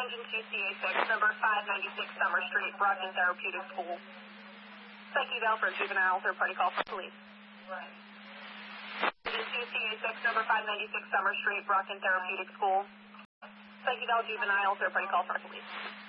Engine 2CA6, number 596 Summer Street, Brockton Therapeutic School. Psych eval for a juvenile, third-party call for police. Engine 2CA6, number 596 Summer Street, Brockton Therapeutic School. Psych eval juvenile, third-party call for police.